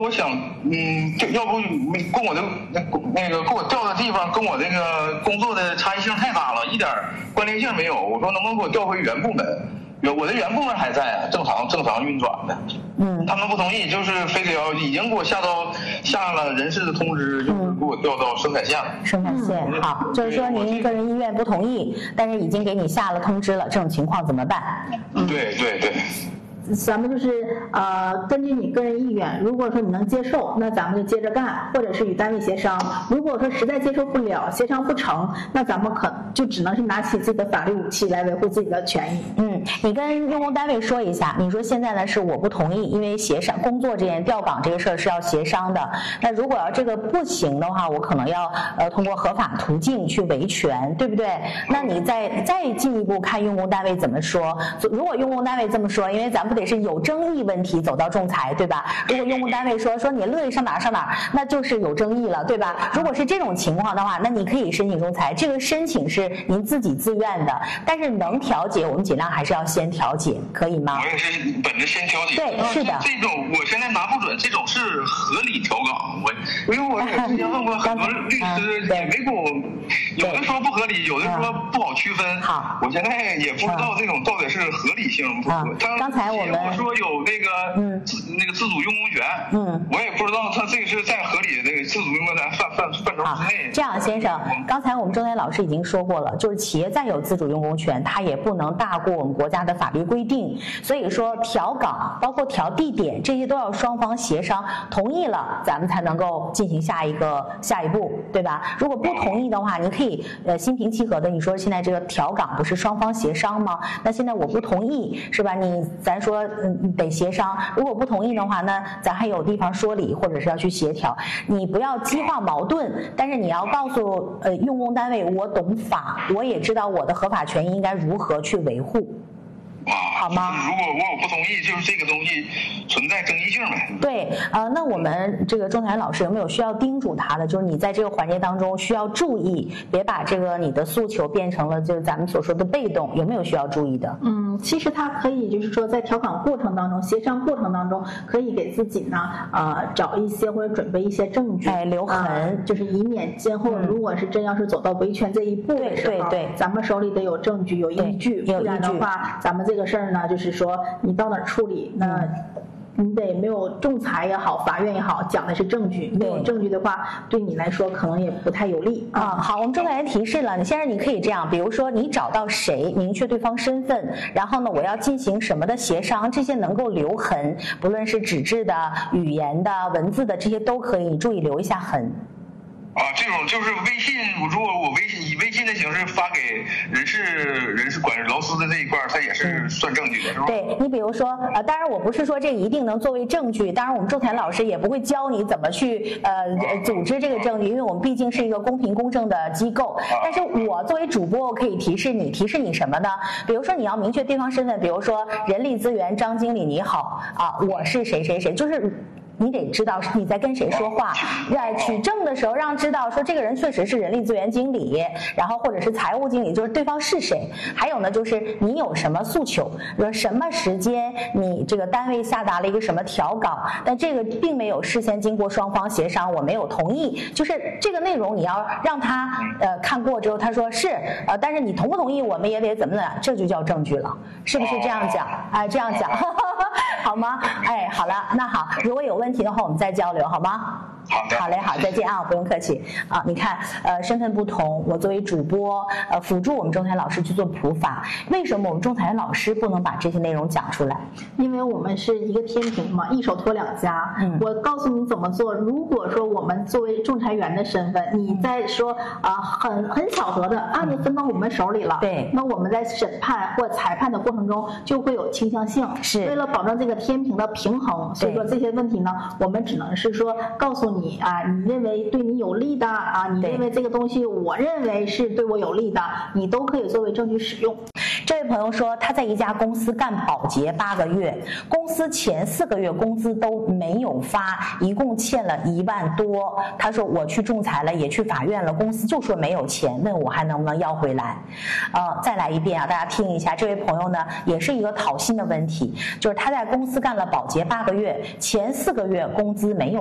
我想，就要不跟我的给我调的地方跟我这个工作的差异性太大了，一点关联性没有。我说能不能给我调回原部门？我的原部门还在啊，正常运转的。他们不同意，就是非得要已经给我下了人事的通知，就是给我调到生产线了。 生产线好，就是说您个人意愿不同意，但是已经给你下了通知了，这种情况怎么办？ 对。 咱们就是根据你个人意愿，如果说你能接受，那咱们就接着干，或者是与单位协商。如果说实在接受不了，协商不成，那咱们就只能是拿起自己的法律武器来维护自己的权益。 你跟用工单位说一下，你说现在呢是我不同意，因为协商工作这件调岗这个事儿是要协商的。那如果要这个不行的话，我可能要通过合法途径去维权，对不对？那你再进一步看用工单位怎么说。如果用工单位这么说，因为咱们不得是有争议问题走到仲裁，对吧？如果用工单位说你乐意上哪儿，那就是有争议了，对吧？如果是这种情况的话，那你可以申请仲裁，这个申请是您自己自愿的，但是能调解，我们尽量还是要先调解，可以吗？ 我也是本着先调解。 对，是的。 这种我现在拿不准，这种是合理调岗。因为我之前问过很多律师，也没给我，有的说不合理，有的说不好区分。 好， 我现在也不知道这种到底是合理性。 刚才我们说有那个自主用工权，我也不知道他这个是在合理的那个自主用工权范畴之内。 这样，先生，刚才我们仲裁老师已经说过了，就是企业再有自主用工权，它也不能大过我们国家的法律规定。所以说调岗，包括调地点，这些都要双方协商同意了，咱们才能够进行下一步，对吧？如果不同意的话，你可以心平气和的，你说现在这个调岗不是双方协商吗？那现在我不同意，是吧？咱说得协商，如果不同意的话，那咱还有地方说理，或者是要去协调。你不要激化矛盾，但是你要告诉用工单位，我懂法，我也知道我的合法权益应该如何去维护。好吗？ 如果我不同意，就是这个东西存在争议性呗。 对，那我们这个仲裁老师有没有需要叮嘱他的？就是你在这个环节当中需要注意，别把这个你的诉求变成了就是咱们所说的被动，有没有需要注意的？ 其实他可以就是说在调岗过程当中、协商过程当中，可以给自己呢找一些或者准备一些证据， 留痕， 就是以免今后如果是真要是走到维权这一步的时候，咱们手里得有证据、有依据，不然的话，咱们这个事儿呢，就是说你到哪儿处理，那你得没有仲裁也好，法院也好，讲的是证据，没有证据的话，对你来说可能也不太有利啊。 好，我们仲裁员提示了，你先生你可以这样，比如说你找到谁，明确对方身份，然后呢，我要进行什么的协商，这些能够留痕，不论是纸质的、语言的、文字的，这些都可以，你注意留一下痕。 这种就是微信，如果我以微信的形式发给人事管劳资的这一块，它也是算证据的，是吧？ 对，你比如说当然我不是说这一定能作为证据，当然我们仲裁老师也不会教你怎么去组织这个证据，因为我们毕竟是一个公平公正的机构。但是我作为主播，我可以提示你什么呢？比如说你要明确对方身份，比如说人力资源张经理你好我是谁谁谁，就是你得知道你在跟谁说话，取证的时候让知道说这个人确实是人力资源经理，然后或者是财务经理，就是对方是谁。还有呢，就是你有什么诉求，比如什么时间你这个单位下达了一个什么调岗，但这个并没有事先经过双方协商，我没有同意，就是这个内容你要让他看过之后，他说是但是你同不同意，我们也得怎么的，这就叫证据了，是不是这样讲？这样讲好吗？好了，那好，如果有问题的话，我们再交流，好吗？ 好的， 好嘞，好，再见啊，不用客气啊。你看，身份不同，我作为主播，辅助我们仲裁老师去做普法，为什么我们仲裁老师不能把这些内容讲出来？ 因为我们是一个天平嘛，一手托两家。我告诉你怎么做。如果说我们作为仲裁员的身份，你在说很巧合的案子分到我们手里了， 对， 那我们在审判或裁判的过程中就会有倾向性。 是为了保证这个天平的平衡，所以说这些问题呢，我们只能是说告诉你你认为对你有利的你认为这个东西我认为是对我有利的，你都可以作为证据使用。 这位朋友说他在一家公司干保洁8个月，公司前4个月工资都没有发，一共欠了1万多。他说我去仲裁了，也去法院了，公司就说没有钱，问我还能不能要回来。再来一遍啊，大家听一下，这位朋友呢也是一个讨薪的问题，就是他在公司干了保洁8个月，前4个月工资没有